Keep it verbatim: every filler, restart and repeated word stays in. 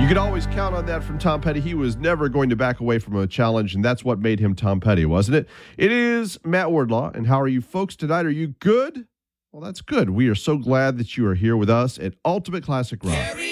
You could always count on that from Tom Petty. He was never going to back away from a challenge, and that's what made him Tom Petty, wasn't it? It is Matt Wardlaw, and how are you folks tonight? Are you good? Well, that's good. We are so glad that you are here with us at Ultimate Classic Rock.